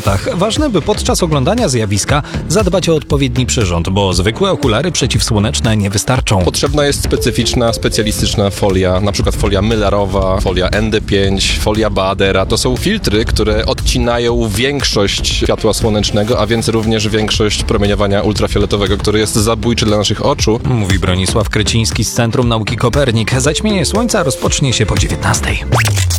sportach. Ważne, by podczas oglądania zjawiska zadbać o odpowiedni przyrząd, bo zwykłe okulary przeciwsłoneczne nie wystarczą. Potrzebna jest specyficzna, specjalistyczna folia, na przykład folia mylarowa, folia ND5, folia Badera. To są filtry, które odcinają większość światła słonecznego, a więc również większość promieniowania ultrafioletowego, który jest zabójczy dla naszych oczu. Mówi Bronisław Kryciński z Centrum Nauki Kopernik. Zaćmienie Słońca rozpocznie się po 19:00.